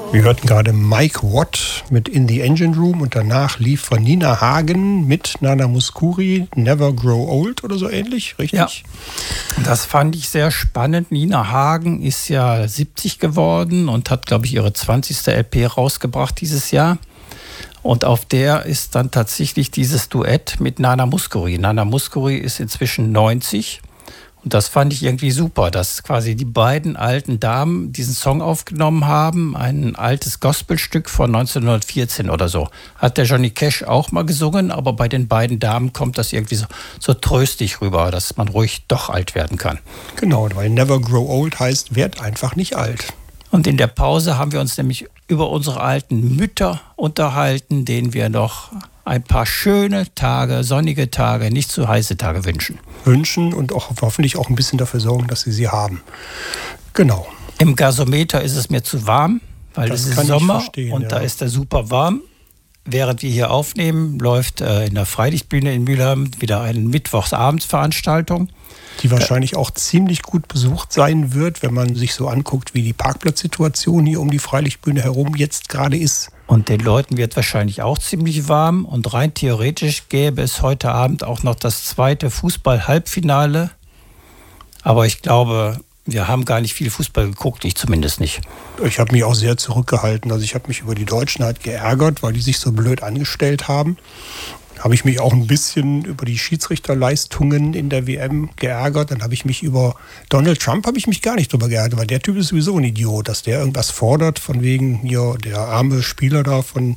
Wir hörten gerade Mike Watt mit In the Engine Room und danach lief von Nina Hagen mit Nana Mouskouri Never Grow Old oder so ähnlich, richtig? Ja, das fand ich sehr spannend. Nina Hagen ist ja 70 geworden und hat, glaube ich, ihre 20. LP rausgebracht dieses Jahr. Und auf der ist dann tatsächlich dieses Duett mit Nana Mouskouri. Nana Mouskouri ist inzwischen 90. Und das fand ich irgendwie super, dass quasi die beiden alten Damen diesen Song aufgenommen haben. Ein altes Gospelstück von 1914 oder so. Hat der Johnny Cash auch mal gesungen, aber bei den beiden Damen kommt das irgendwie so tröstlich rüber, dass man ruhig doch alt werden kann. Genau, weil Never Grow Old heißt, werd einfach nicht alt. Und in der Pause haben wir uns nämlich über unsere alten Mütter unterhalten, denen wir noch ein paar schöne Tage, sonnige Tage, nicht zu heiße Tage wünschen. Und auch hoffentlich auch ein bisschen dafür sorgen, dass sie haben. Genau. Im Gasometer ist es mir zu warm, weil es ist Sommer und da ist er super warm. Während wir hier aufnehmen, läuft in der Freilichtbühne in Mülheim wieder eine Mittwochsabendsveranstaltung. Die wahrscheinlich auch ziemlich gut besucht sein wird, wenn man sich so anguckt, wie die Parkplatzsituation hier um die Freilichtbühne herum jetzt gerade ist. Und den Leuten wird wahrscheinlich auch ziemlich warm. Und rein theoretisch gäbe es heute Abend auch noch das zweite Fußball-Halbfinale. Aber ich glaube, wir haben gar nicht viel Fußball geguckt, ich zumindest nicht. Ich habe mich auch sehr zurückgehalten. Also ich habe mich über die Deutschen halt geärgert, weil die sich so blöd angestellt haben. Habe ich mich auch ein bisschen über die Schiedsrichterleistungen in der WM geärgert. Dann habe ich mich über Donald Trump gar nicht drüber geärgert, weil der Typ ist sowieso ein Idiot, dass der irgendwas fordert, von wegen hier der arme Spieler da von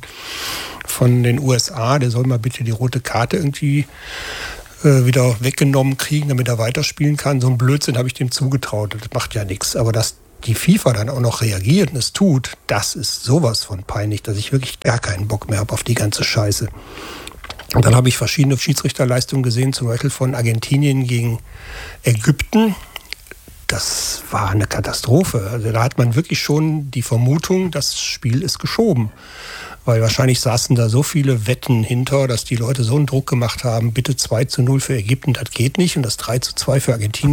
den USA, der soll mal bitte die rote Karte irgendwie wieder weggenommen kriegen, damit er weiterspielen kann. So ein Blödsinn habe ich dem zugetraut. Das macht ja nichts. Aber dass die FIFA dann auch noch reagiert und es tut, das ist sowas von peinlich, dass ich wirklich gar keinen Bock mehr habe auf die ganze Scheiße. Und dann habe ich verschiedene Schiedsrichterleistungen gesehen, zum Beispiel von Argentinien gegen Ägypten. Das war eine Katastrophe. Also da hat man wirklich schon die Vermutung, das Spiel ist geschoben. Weil wahrscheinlich saßen da so viele Wetten hinter, dass die Leute so einen Druck gemacht haben, bitte 2:0 für Ägypten, das geht nicht. Und das 3:2 für Argentinien.